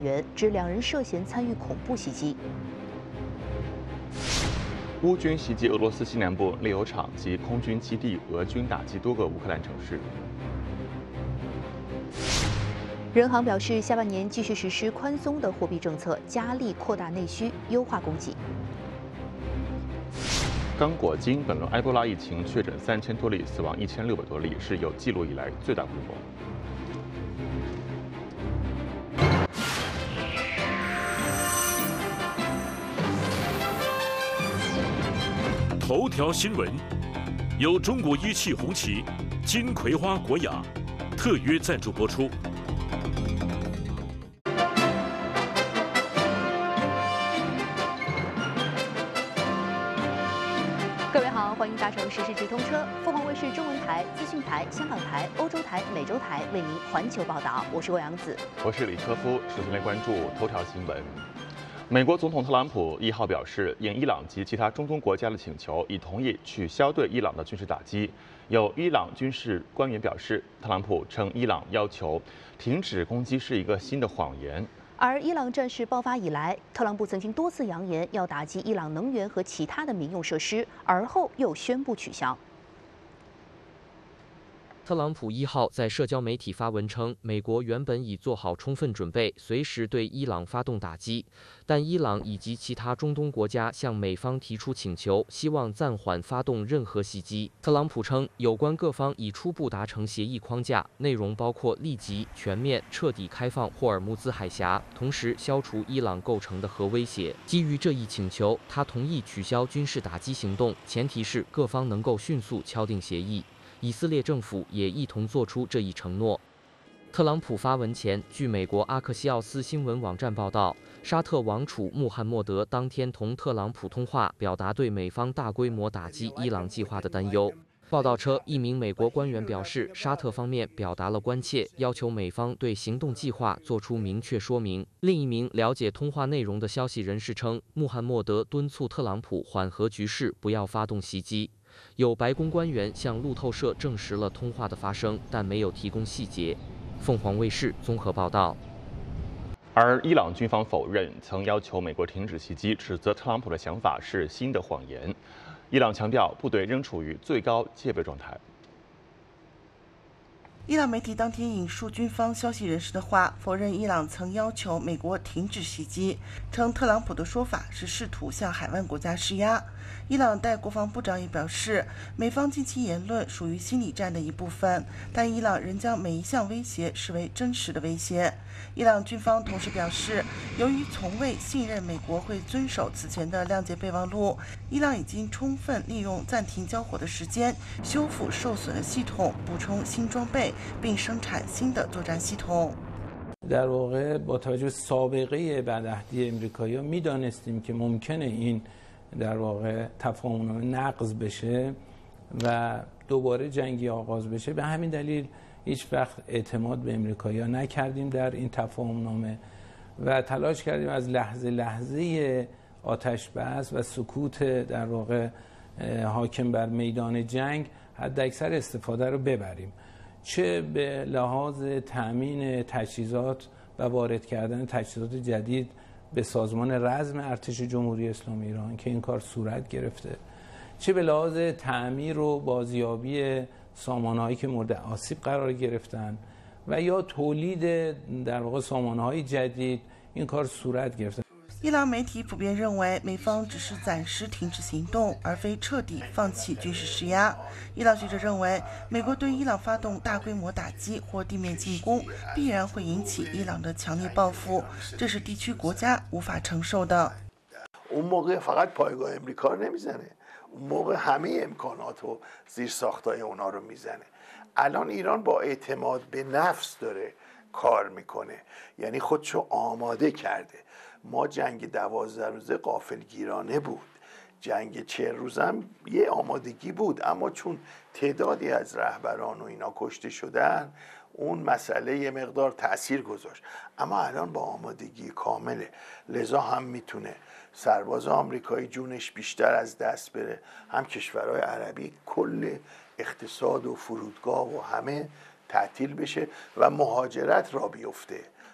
员指两人涉嫌参与恐怖袭击。 乌军袭击俄罗斯西南部炼油厂及空军基地，俄军打击多个乌克兰城市。 人行表示，下半年继续实施宽松的货币政策，加力扩大内需，优化供给。 刚果金本轮埃博拉疫情确诊3000多例，死亡1600多例，是有记录以来最大规模。 头条新闻由中国一汽红旗、金葵花国雅特约赞助播出。 各位好，欢迎搭乘时事直通车，凤凰卫视中文台、资讯台、香港台、欧洲台、美洲台为您环球报道。我是欧阳子， 我是李科夫。首先来关注头条新闻。美国总统特朗普1号表示，应伊朗及其他中东国家的请求，已同意取消对伊朗的军事打击。有伊朗军事官员表示，特朗普称伊朗要求停止攻击是一个新的谎言。 而伊朗战事爆发以来，特朗普曾经多次扬言要打击伊朗能源和其他的民用设施，而后又宣布取消。 特朗普1号在社交媒体发文称，美国原本已做好充分准备，随时对伊朗发动打击，但伊朗以及其他中东国家向美方提出请求，希望暂缓发动任何袭击。特朗普称，有关各方已初步达成协议框架，内容包括立即、全面、彻底开放霍尔木兹海峡，同时消除伊朗构成的核威胁。基于这一请求，他同意取消军事打击行动，前提是各方能够迅速敲定协议。以色列政府也一同做出这一承诺。特朗普发文前，据美国阿克西奥斯新闻网站报道，沙特王储穆罕默德当天同特朗普通话，表达对美方大规模打击伊朗计划的担忧。报道称，一名美国官员表示，沙特方面表达了关切，要求美方对行动计划做出明确说明。另一名了解通话内容的消息人士称，穆罕默德敦促特朗普缓和局势，不要发动袭击。有白宫官员向路透社证实了通话的发生，但没有提供细节。凤凰卫视综合报道。 而伊朗军方否认曾要求美国停止袭击，指责特朗普的想法是新的谎言。伊朗强调，部队仍处于最高戒备状态。 伊朗媒体当天引述军方消息人士的话，否认伊朗曾要求美国停止袭击，称特朗普的说法是试图向海湾国家施压。伊朗代国防部长也表示，美方近期言论属于心理战的一部分，但伊朗仍将每一项威胁视为真实的威胁。伊朗军方同时表示，由于从未信任美国会遵守此前的谅解备忘录，伊朗已经充分利用暂停交火的时间，修复受损的系统，补充新装备，并生产新的作战系统。 در واقع با توجه به سابقه بدعهدی امریکایی‌ها می‌دانستیم که ممکنه این در واقع تفاهم‌نامه نقض بشه و دوباره جنگی آغاز بشه. به همین دلیل هیچ وقت اعتماد به امریکایی‌ها نکردیم در این تفاهم‌نامه و تلاش کردیم از لحظه آتش بس و سکوت در واقع حاکم بر میدان جنگ حداکثر استفاده رو ببریم. چه به لحاظ تأمین تجهیزات و وارد کردن تجهیزات جدید به سازمان رزم ارتش جمهوری اسلامی ایران که این کار صورت گرفته، چه به لحاظ تعمیر و بازیابی سامانه‌هایی که مورد آسیب قرار گرفتن و یا تولید در واقع سامانه‌های جدید این کار صورت گرفته。 伊朗媒体普遍认为，美方只是暂时停止行动，而非彻底放弃军事施压。伊朗学者认为，美国对伊朗发动大规模打击或地面进攻，必然会引起伊朗的强烈报复，这是地区国家无法承受的。 اون موقع فقط پایگاه امریکا رو نمیزنه، اون موقع همه امکانات و زیرساختای اونا رو میزنه. الان ایران با اعتماد به نفس داره کار میکنه، یعنی خودشو آماده کرده. ما جنگ 12 روزه غافلگیرانه بود، جنگ 40 روزه هم یه آمادگی بود، اما چون تعدادی از رهبران و اینا کشته شدن اون مسئله یه مقدار تأثیر گذاشت، اما الان با آمادگی کامله، لذا هم میتونه سرباز آمریکایی جونش بیشتر از دست بره، هم کشورهای عربی کل اقتصاد و فرودگاه و همه تعطیل بشه و مهاجرت را بیفته.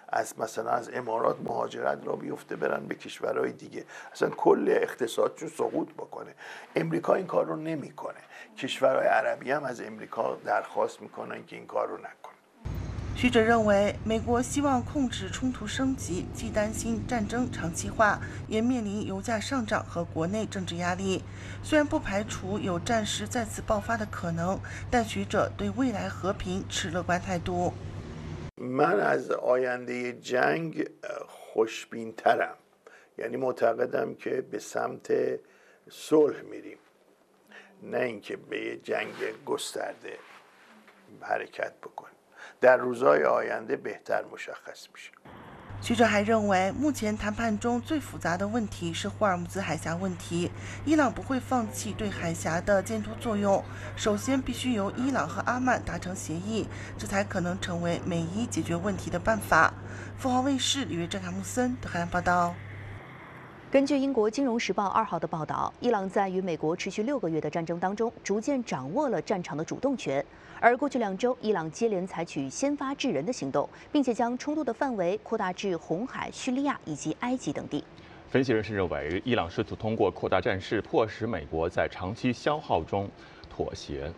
از مثلا از امارات مهاجرت را بیفته برن به کشورهای دیگه، اصلا کل اقتصادشون سقوط بکنه. امریکا این کار رو نمیکنه. کشورهای عربی هم از امریکا درخواست میکنن که این کار رو نکنه. 学者认为，美国希望控制冲突升级，既担心战争长期化，也面临油价上涨和国内政治压力。虽然不排除有战事再次爆发的可能，但学者对未来和平持乐观态度。 من از آینده جنگ خوشبین‌ترم، یعنی معتقدم که به سمت صلح میریم، نه اینکه به جنگ گسترده حرکت بکنیم. در روزهای آینده بهتر مشخص میشه. 学者还认为，目前谈判中最复杂的问题是霍尔木兹海峡问题。伊朗不会放弃对海峡的监督作用，首先必须由伊朗和阿曼达成协议，这才可能成为美伊解决问题的办法。凤凰卫视里约郑凯木森德黑兰报道。 根据英国《金融时报》2号的报道，伊朗在与美国持续6个月的战争当中，逐渐掌握了战场的主动权。而过去2周，伊朗接连采取先发制人的行动，并且将冲突的范围扩大至红海、叙利亚以及埃及等地。 分析人士认为，伊朗试图通过扩大战事，迫使美国在长期消耗中妥协。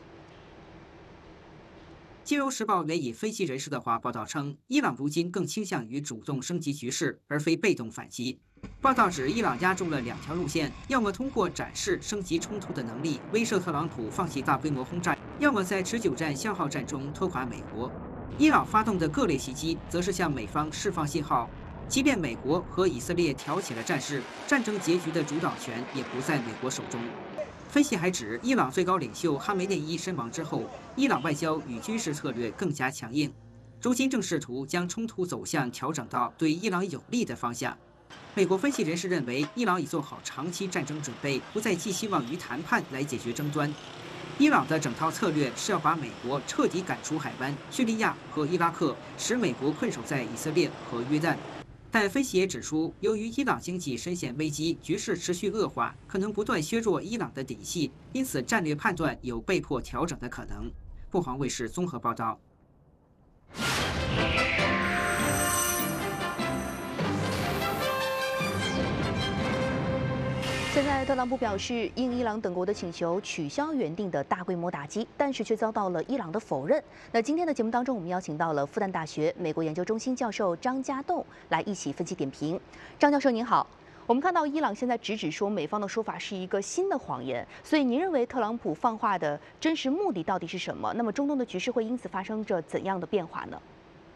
金融时报援引分析人士的话报道称，伊朗如今更倾向于主动升级局势，而非被动反击。报道指，伊朗压中了2条路线：要么通过展示升级冲突的能力，威慑特朗普放弃大规模轰炸；要么在持久战消耗战中拖垮美国。伊朗发动的各类袭击，则是向美方释放信号，即便美国和以色列挑起了战事，战争结局的主导权也不在美国手中。分析还指，伊朗最高领袖哈梅内伊身亡之后，伊朗外交与军事策略更加强硬，如今正试图将冲突走向调整到对伊朗有利的方向。美国分析人士认为，伊朗已做好长期战争准备，不再寄希望于谈判来解决争端。伊朗的整套策略是要把美国彻底赶出海湾、叙利亚和伊拉克，使美国困守在以色列和约旦。但分析也指出，由于伊朗经济深陷危机，局势持续恶化，可能不断削弱伊朗的底气，因此战略判断有被迫调整的可能。凤凰卫视综合报道。 现在，特朗普表示，应伊朗等国的请求，取消原定的大规模打击，但是却遭到了伊朗的否认。那今天的节目当中，我们邀请到了复旦大学美国研究中心教授张家栋来一起分析点评。张教授您好，我们看到伊朗现在直指说美方的说法是一个新的谎言，所以您认为特朗普放话的真实目的到底是什么？那么中东的局势会因此发生着怎样的变化呢？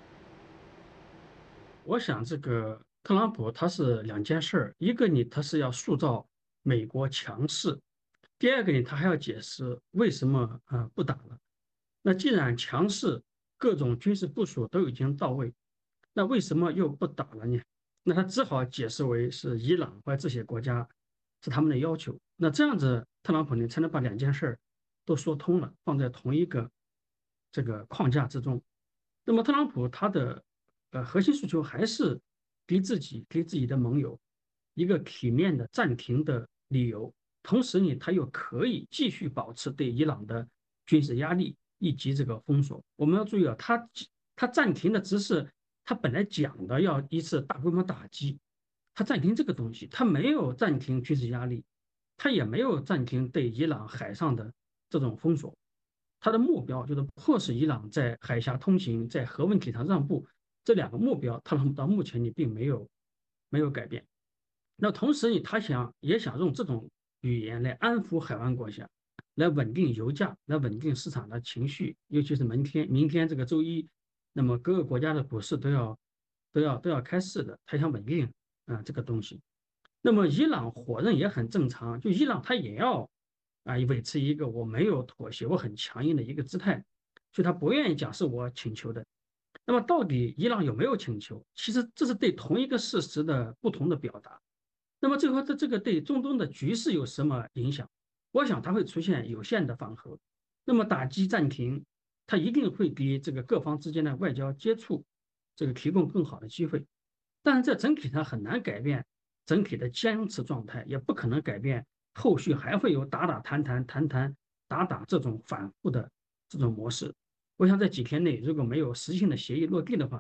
我想这个特朗普他是2件事儿，一个呢他是要塑造美国强势，第二个呢，他还要解释为什么不打了。那既然强势，各种军事部署都已经到位，那为什么又不打了呢？那他只好解释为是伊朗或这些国家是他们的要求。那这样子，特朗普呢才能把2件事都说通了，放在同一个这个框架之中。那么特朗普他的核心诉求还是给自己的盟友一个体面的暂停的理由，同时呢，他又可以继续保持对伊朗的军事压力以及这个封锁。我们要注意啊，他暂停的只是他本来讲的要一次大规模打击，他暂停这个东西，他没有暂停军事压力，他也没有暂停对伊朗海上的这种封锁。他的目标就是迫使伊朗在海峡通行、在核问题上让步，这2个目标，特朗普到目前你并没有改变。那同时呢，他也想用这种语言来安抚海湾国家，来稳定油价，来稳定市场的情绪，尤其是明天这个周一，那么各个国家的股市都要开市的，他想稳定这个东西。那么伊朗否认也很正常，就伊朗他也要维持一个我没有妥协，我很强硬的一个姿态，所以他不愿意讲是我请求的。那么到底伊朗有没有请求？其实这是对同一个事实的不同的表达。那么最后这个对中东的局势有什么影响？我想它会出现有限的缓和。那么打击暂停，它一定会给这个各方之间的外交接触这个提供更好的机会，但是这整体上很难改变整体的僵持状态，也不可能改变后续还会有打谈打这种反复的这种模式。我想在几天内如果没有实质性的协议落地的话，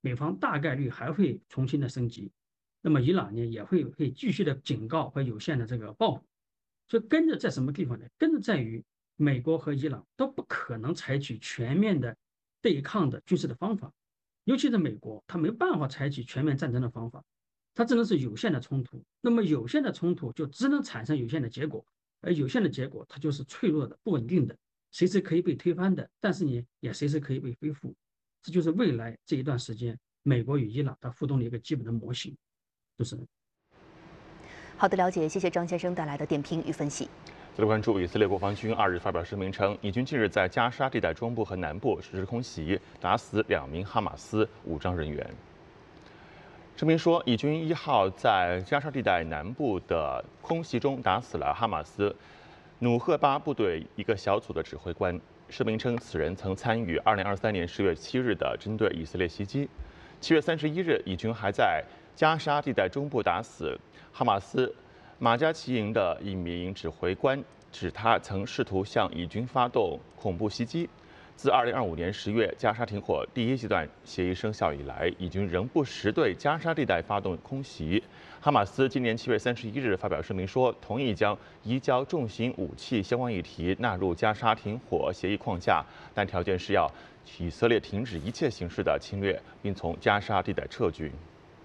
美方大概率还会重新的升级，那么伊朗呢也会继续的警告和有限的这个报复。所以跟着在什么地方呢？跟着在于美国和伊朗都不可能采取全面的对抗的军事的方法，尤其是美国，它没办法采取全面战争的方法，它只能是有限的冲突。那么有限的冲突就只能产生有限的结果，而有限的结果它就是脆弱的、不稳定的，随时可以被推翻的，但是呢也随时可以被恢复。这就是未来这一段时间美国与伊朗它互动的一个基本的模型。主持人。 好的，了解，谢谢张先生带来的点评与分析。 再来关注以色列国防军2日发表声明称，以军近日在加沙地带中部和南部实施空袭，打死2名哈马斯武装人员。声明说，以军1号在加沙地带南部的空袭中打死了哈马斯努赫巴部队一个小组的指挥官。声明称，此人曾参与2023年10月7日的针对以色列袭击。7月31日，以军还在加沙地带中部打死哈马斯马加奇营的一名指挥官，指他曾试图向以军发动恐怖袭击。自2025年10月加沙停火第1阶段协议生效以来，以军仍不时对加沙地带发动空袭。哈马斯今年7月31日发表声明说，同意将移交重型武器相关议题纳入加沙停火协议框架，但条件是要以色列停止一切形式的侵略，并从加沙地带撤军。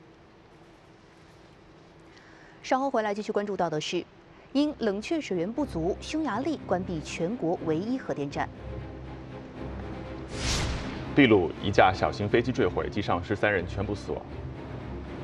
稍后回来继续关注到的是，因冷却水源不足，匈牙利关闭全国唯一核电站。 秘鲁一架小型飞机坠毁，机上13人全部死亡。